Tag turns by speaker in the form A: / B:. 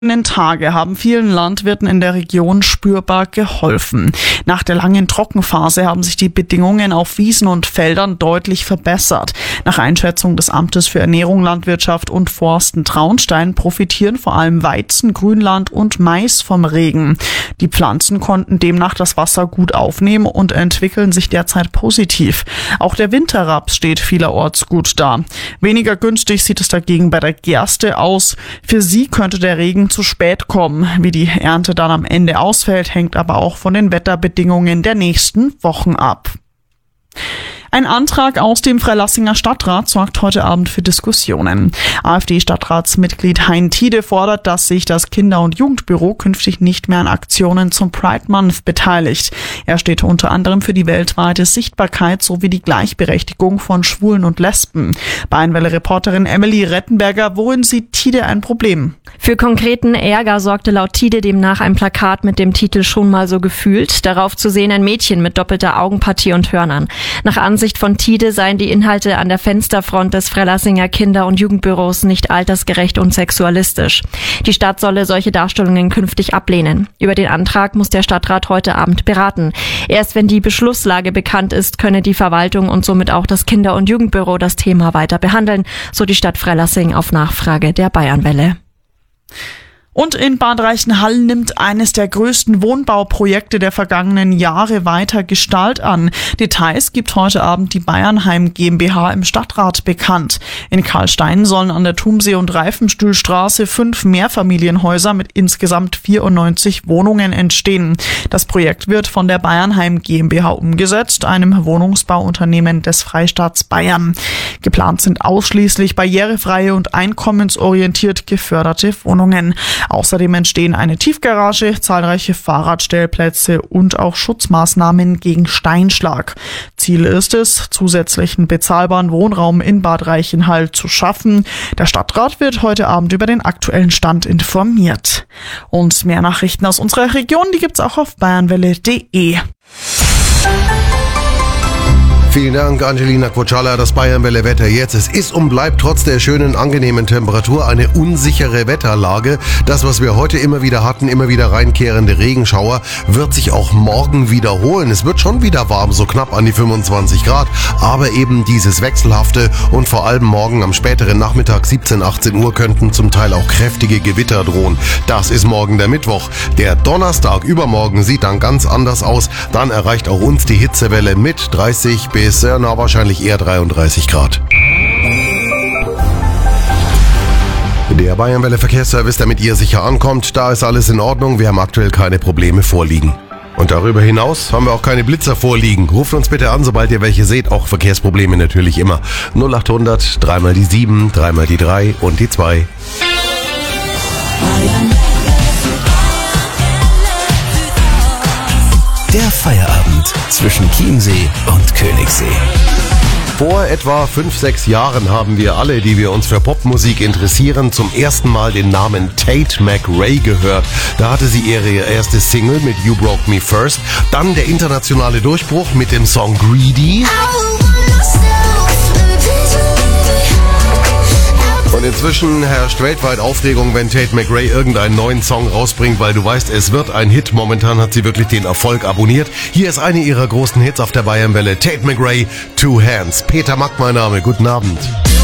A: Tage haben vielen Landwirten in der Region spürbar geholfen. Nach der langen Trockenphase haben sich die Bedingungen auf Wiesen und Feldern deutlich verbessert. Nach Einschätzung des Amtes für Ernährung, Landwirtschaft und Forsten Traunstein profitieren vor allem Weizen, Grünland und Mais vom Regen. Die Pflanzen konnten demnach das Wasser gut aufnehmen und entwickeln sich derzeit positiv. Auch der Winterraps steht vielerorts gut da. Weniger günstig sieht es dagegen bei der Gerste aus. Für sie könnte der Regen zu spät kommen. Wie die Ernte dann am Ende ausfällt, hängt aber auch von den Wetterbedingungen der nächsten Wochen ab. Ein Antrag aus dem Freilassinger Stadtrat sorgt heute Abend für Diskussionen. AfD-Stadtratsmitglied Hein Tiede fordert, dass sich das Kinder- und Jugendbüro künftig nicht mehr an Aktionen zum Pride Month beteiligt. Er steht unter anderem für die weltweite Sichtbarkeit sowie die Gleichberechtigung von Schwulen und Lesben. Bayernwelle-Reporterin Emily Rettenberger, worin sieht Tiede ein Problem?
B: Für konkreten Ärger sorgte laut Tiede demnach ein Plakat mit dem Titel "Schon mal so gefühlt". Darauf zu sehen ein Mädchen mit doppelter Augenpartie und Hörnern. Nach Ansicht von Tiede seien die Inhalte an der Fensterfront des Freilassinger Kinder- und Jugendbüros nicht altersgerecht und sexualistisch. Die Stadt solle solche Darstellungen künftig ablehnen. Über den Antrag muss der Stadtrat heute Abend beraten. Erst wenn die Beschlusslage bekannt ist, könne die Verwaltung und somit auch das Kinder- und Jugendbüro das Thema weiter behandeln, so die Stadt Freilassing auf Nachfrage der Bayernwelle.
A: Und in Bad Reichenhall nimmt eines der größten Wohnbauprojekte der vergangenen Jahre weiter Gestalt an. Details gibt heute Abend die Bayernheim GmbH im Stadtrat bekannt. In Karlstein sollen an der Thumsee- und Reifenstühlstraße 5 Mehrfamilienhäuser mit insgesamt 94 Wohnungen entstehen. Das Projekt wird von der Bayernheim GmbH umgesetzt, einem Wohnungsbauunternehmen des Freistaats Bayern. Geplant sind ausschließlich barrierefreie und einkommensorientiert geförderte Wohnungen. Außerdem entstehen eine Tiefgarage, zahlreiche Fahrradstellplätze und auch Schutzmaßnahmen gegen Steinschlag. Ziel ist es, zusätzlichen bezahlbaren Wohnraum in Bad Reichenhall zu schaffen. Der Stadtrat wird heute Abend über den aktuellen Stand informiert. Und mehr Nachrichten aus unserer Region, die gibt's auch auf bayernwelle.de.
C: Vielen Dank, Angelina Quocciala. Das Bayernwelle-Wetter jetzt. Es ist und bleibt trotz der schönen, angenehmen Temperatur eine unsichere Wetterlage. Das, was wir heute immer wieder hatten, immer wieder reinkehrende Regenschauer, wird sich auch morgen wiederholen. Es wird schon wieder warm, so knapp an die 25 Grad. Aber eben dieses Wechselhafte und vor allem morgen am späteren Nachmittag 17, 18 Uhr könnten zum Teil auch kräftige Gewitter drohen. Das ist morgen der Mittwoch. Der Donnerstag übermorgen sieht dann ganz anders aus. Dann erreicht auch uns die Hitzewelle mit 30 bis wahrscheinlich eher 33 Grad. Der Bayernwelle Verkehrsservice, damit ihr sicher ankommt, da ist alles in Ordnung. Wir haben aktuell keine Probleme vorliegen. Und darüber hinaus haben wir auch keine Blitzer vorliegen. Ruft uns bitte an, sobald ihr welche seht. Auch Verkehrsprobleme natürlich immer. 0800 3 mal die 7, 3 mal die 3 und die 2.
D: Der Feierabend zwischen Chiemsee und Königssee.
C: Vor etwa 5-6 Jahren haben wir alle, die wir uns für Popmusik interessieren, zum ersten Mal den Namen Tate McRae gehört. Da hatte sie ihre erste Single mit You Broke Me First, dann der internationale Durchbruch mit dem Song Greedy. Und inzwischen herrscht weltweit Aufregung, wenn Tate McRae irgendeinen neuen Song rausbringt, weil du weißt, es wird ein Hit. Momentan hat sie wirklich den Erfolg abonniert. Hier ist eine ihrer großen Hits auf der Bayernwelle. Tate McRae, Two Hands. Peter Mack, mein Name. Guten Abend.